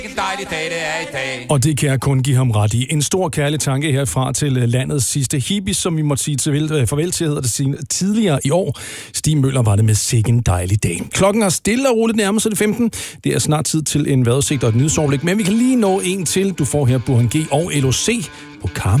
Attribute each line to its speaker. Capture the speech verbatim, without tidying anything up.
Speaker 1: En dejlig dag, det er i dag.
Speaker 2: Og det kan jeg kun give ham ret i. En stor kærlig tanke herfra til landets sidste hippies, som vi måtte sige til farvel til, hedder det tidligere i år. Stig Møller var det med Sikke en dejlig dag. Klokken er stille og roligt nærmest det femten. Det er snart tid til en vejrudsigt og et nyhedsoverblik, men vi kan lige nå en til. Du får her Burhan G og L O C på Karma.